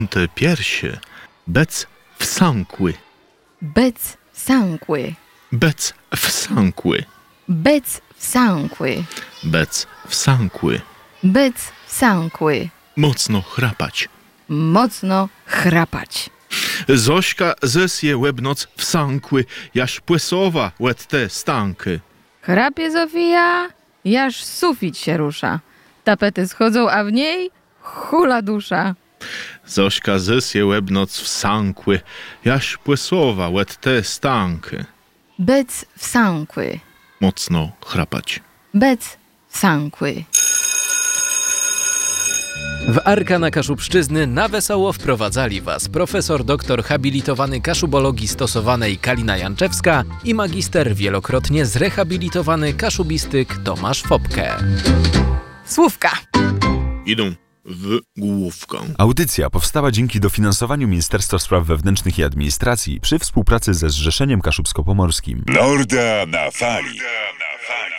Te piersie bec wsąkły, Bec wsąkły. bec wsąkły, Bec wsąkły. bec wsąkły. Bec wsąkły. Mocno chrapać. Mocno chrapać. Zośka zesje łebnoc wsąkły, jaż płysowa łet te stanky. Chrapie Zofia, jaż sufit się rusza. Tapety schodzą, a w niej hula dusza. Zośka zesje łebnoc wsąkły, jaż płysowa łet te stanky. Bec wsąkły. Mocno chrapać. Bec wsąkły. W Arkana Kaszubszczyzny na wesoło wprowadzali Was profesor doktor habilitowany kaszubologii stosowanej Kalina Janczewska i magister wielokrotnie zrehabilitowany kaszubistyk Tomasz Fopke. Słówka. Idą w główkę. Audycja powstała dzięki dofinansowaniu Ministerstwa Spraw Wewnętrznych i Administracji przy współpracy ze Zrzeszeniem Kaszubsko-Pomorskim. Norda na fali.